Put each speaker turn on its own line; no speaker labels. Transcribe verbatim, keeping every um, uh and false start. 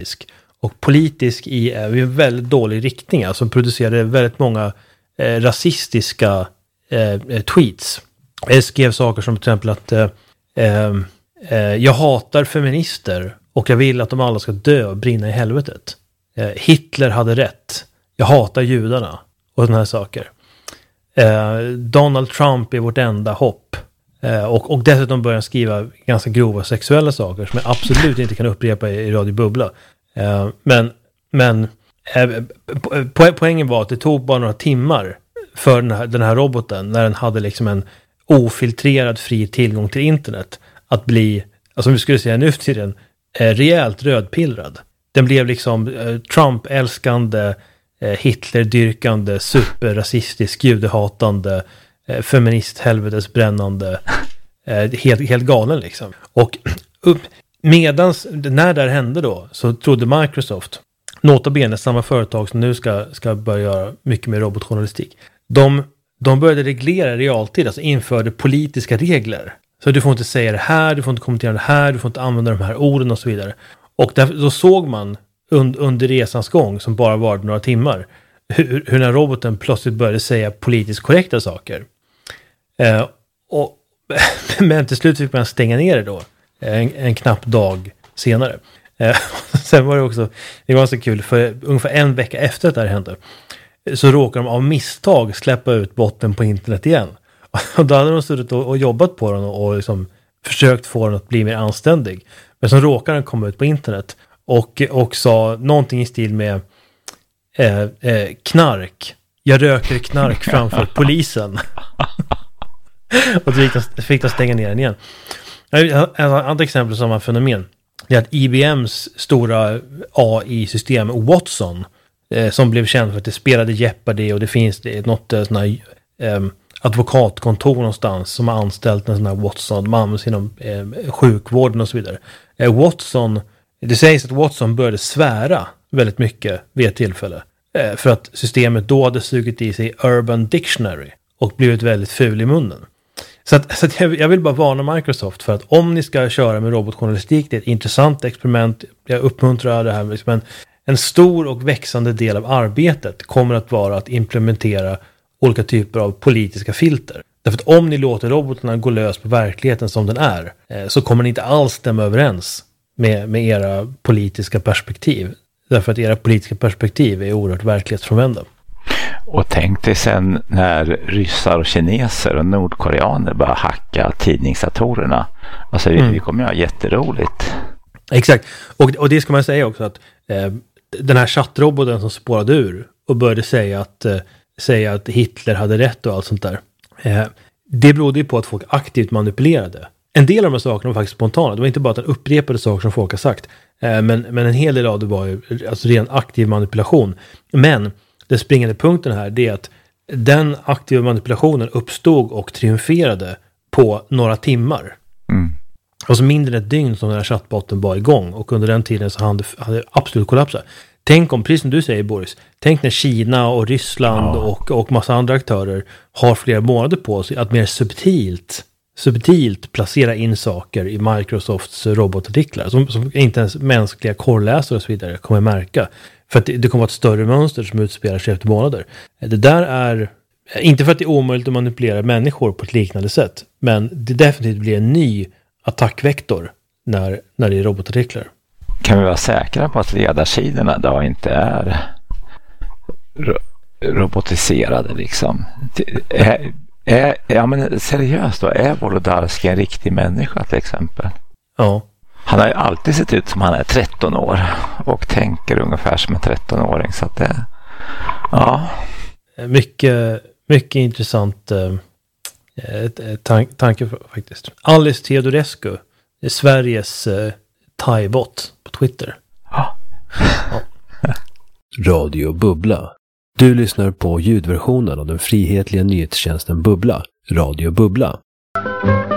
politisk. Och politisk i en väldigt dålig riktning. Alltså producerade väldigt många eh, rasistiska eh, tweets. Jag skrev saker som till exempel att eh, eh, jag hatar feminister och jag vill att de alla ska dö och brinna i helvetet. Eh, Hitler hade rätt. Jag hatar judarna. Och sådana här saker. Eh, Donald Trump är vårt enda hopp. Eh, och, och dessutom börjar skriva ganska grova sexuella saker som jag absolut inte kan upprepa i, i Radio Bubbla. Eh, men men eh, po- poängen var att det tog bara några timmar för den här, den här roboten, när den hade liksom en ofiltrerad fri tillgång till internet, att bli, alltså om vi skulle säga nu för tiden, eh, rejält rödpillrad. Den blev liksom eh, Trump-älskande, eh, Hitler-dyrkande, superrasistisk, judehatande, eh, feminist-helvetesbrännande, eh, helt, helt galen liksom. Och upp, medans, när det här hände då, så trodde Microsoft, notabene samma företag som nu ska, ska börja göra mycket mer robotjournalistik, de, de började reglera i realtid, alltså införde politiska regler. Så du får inte säga det här, du får inte kommentera det här, du får inte använda de här orden och så vidare. Och där, då såg man und, under resans gång, som bara var några timmar, hur, hur den här roboten plötsligt började säga politiskt korrekta saker. Eh, och, men till slut fick man stänga ner det då. En, en knapp dag senare. Eh, sen var det också, det var så kul, för ungefär en vecka efter att det här hände så råkade de av misstag släppa ut botten på internet igen. Och då hade de suttit och, och jobbat på den och, och liksom försökt få den att bli mer anständig. Men så råkade den komma ut på internet och, och sa någonting i stil med eh, eh, knark. Jag röker knark framför polisen. Och så fick de, fick de stänga ner den igen. Ett annat exempel på samma fenomen är att I B M:s stora A I-system Watson, eh, som blev känd för att det spelade Jeopardy, och det finns det, något eh, sån här, eh, advokatkontor någonstans som har anställt en sån här Watson, man används inom eh, sjukvården och så vidare. Eh, Watson, det sägs att Watson började svära väldigt mycket vid ett tillfälle eh, för att systemet då hade sugit i sig Urban Dictionary och blivit väldigt ful i munnen. Så, att, så att jag, jag vill bara varna Microsoft för att om ni ska köra med robotjournalistik, det är ett intressant experiment, jag uppmuntrar det här, men en stor och växande del av arbetet kommer att vara att implementera olika typer av politiska filter. Därför att om ni låter robotarna gå lös på verkligheten som den är, eh, så kommer ni inte alls stämma överens med, med era politiska perspektiv. Därför att era politiska perspektiv är oerhört verklighetsfrånvända.
Och tänk dig sen när ryssar och kineser och nordkoreaner börjar hacka tidningsdatorerna. Alltså mm. vi kommer ju ha jätteroligt.
Exakt. Och, och det ska man säga också att eh, den här chattroboten som spårade ur och började säga att, eh, säga att Hitler hade rätt och allt sånt där. Eh, det berodde ju på att folk aktivt manipulerade. En del av de här sakerna var faktiskt spontana. Det var inte bara att den upprepade saker som folk har sagt. Eh, men, men en hel del av det var ju alltså ren aktiv manipulation. Men den springande punkten här, det är att den aktiva manipulationen uppstod och triumferade på några timmar.
Mm.
Alltså mindre än ett dygn som den här chattbotten var igång, och under den tiden så hade det absolut kollapsat. Tänk om, precis som du säger Boris, tänk när Kina och Ryssland ja. och, och massa andra aktörer har flera månader på sig att mer subtilt subtilt placera in saker i Microsofts robotartiklar som, som inte ens mänskliga korrläsare och så vidare kommer märka. För att det, det kommer att vara ett större mönster som utspelar sig efter månader. Det där är, inte för att det är omöjligt att manipulera människor på ett liknande sätt, men det definitivt blir en ny attackvektor när, när det är robotartiklar.
Kan vi vara säkra på att ledarsidorna då inte är ro- robotiserade liksom? Är, är, ja men seriöst då, är Wolodarski en riktig människa till exempel?
Ja.
Han har ju alltid sett ut som han är tretton år och tänker ungefär som en tretton-åring, så att det, ja.
Mycket, mycket intressant eh, tan- tanke faktiskt. Alice Teodorescu är Sveriges eh, Thai-bot på Twitter.
Ja.
Ja.
Radio Bubbla. Du lyssnar på ljudversionen av den frihetliga nyhetstjänsten Bubbla. Radio Bubbla.